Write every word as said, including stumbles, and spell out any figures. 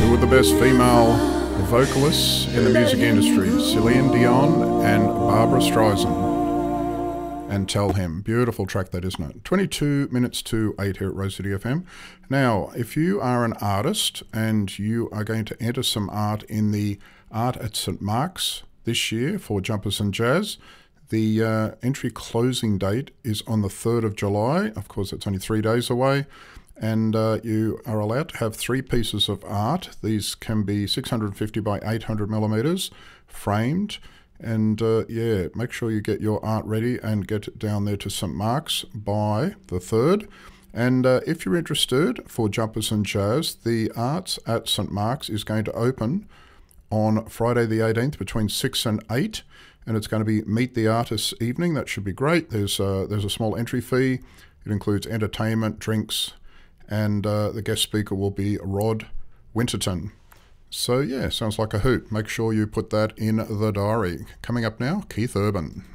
Two of the best female vocalists in the music industry, Celine Dion and Barbara Streisand. And Tell Him. Beautiful track that, isn't it? twenty-two minutes to eight here at Rose City F M. Now, if you are an artist and you are going to enter some art in the Art at St Mark's this year for Jumpers and Jazz, the uh, entry closing date is on the third of July. Of course, it's only three days away. And uh, you are allowed to have three pieces of art. These can be six hundred fifty by eight hundred millimetres, framed. And uh, yeah, make sure you get your art ready and get it down there to St Mark's by the third. And uh, if you're interested for Jumpers and Jazz, the Arts at St Mark's is going to open on Friday the eighteenth between six and eight. And it's going to be Meet the Artists evening. That should be great. There's, uh, there's a small entry fee. It includes entertainment, drinks, and uh, the guest speaker will be Rod Winterton. So yeah, sounds like a hoot. Make sure you put that in the diary. Coming up now, Keith Urban.